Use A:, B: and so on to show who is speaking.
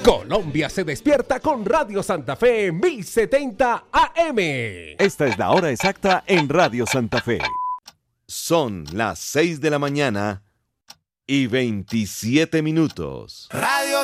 A: Colombia se despierta con Radio Santa Fe 1070 AM.
B: Esta es la hora exacta en Radio Santa Fe. Son las 6 de la mañana y 27 minutos.
C: Radio